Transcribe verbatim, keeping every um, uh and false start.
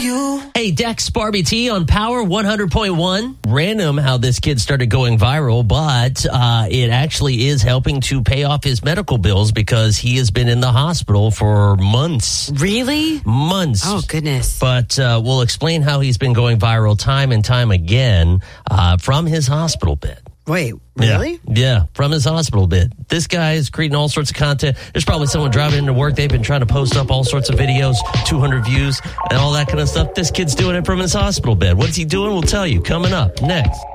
you. Hey, Dex Barbie T on Power one hundred point one. Random how this kid started going viral, but uh, it actually is helping to pay off his medical bills because he has been in the hospital for months. Really? Months. Oh, goodness. But uh, we'll explain how he's been going viral time and time again uh, from his hospital bed. Wait, really? Yeah, yeah, from his hospital bed. This guy is creating all sorts of content. There's probably someone driving into work. They've been trying to post up all sorts of videos, two hundred views, and all that kind of stuff. This kid's doing it from his hospital bed. What's he doing? We'll tell you coming up next.